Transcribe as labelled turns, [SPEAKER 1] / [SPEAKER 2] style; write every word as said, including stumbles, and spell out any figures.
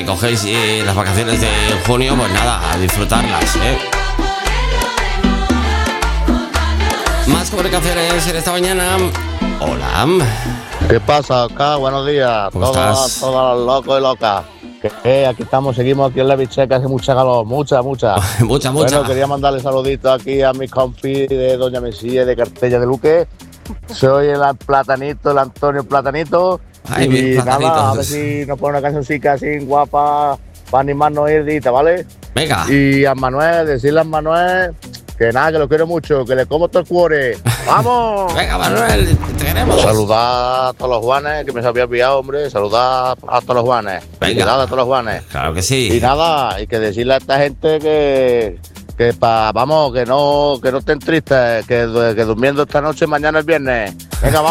[SPEAKER 1] cogéis eh, las vacaciones de junio, pues nada, a disfrutarlas, ¿eh? Más comunicaciones en esta mañana. Hola.
[SPEAKER 2] ¿Qué pasa, Oscar? Buenos días.
[SPEAKER 1] ¿Cómo
[SPEAKER 2] Todos,
[SPEAKER 1] estás?
[SPEAKER 2] todos los locos y locas. Que eh, aquí estamos, seguimos aquí en la bicheca, hace mucha calor, mucha, mucha.
[SPEAKER 1] mucha, mucha.
[SPEAKER 2] Bueno, quería mandarle saluditos aquí a mis compis de Doña Mesilla y de Cartella de Luque. Soy el Platanito, el Antonio Platanito.
[SPEAKER 1] Ay,
[SPEAKER 2] y
[SPEAKER 1] mis platanitos.
[SPEAKER 2] nada, a ver si nos pone una cancioncita así guapa para animarnos a ir dita, ¿vale?
[SPEAKER 1] Venga.
[SPEAKER 2] Y a Manuel, decirle a Manuel que nada, que lo quiero mucho, que le como todo el cuore. ¡Vamos!
[SPEAKER 1] Venga, Manuel, te queremos.
[SPEAKER 2] Saludar a todos los Juanes, que me se había olvidado, hombre. Saludar a todos los Juanes.
[SPEAKER 1] Venga.
[SPEAKER 2] Cuidado a todos los Juanes.
[SPEAKER 1] Claro que sí.
[SPEAKER 2] Y nada, hay que decirle a esta gente que, que pa, vamos, que no, que no estén tristes, que, que durmiendo esta noche, mañana es viernes. Venga, vamos.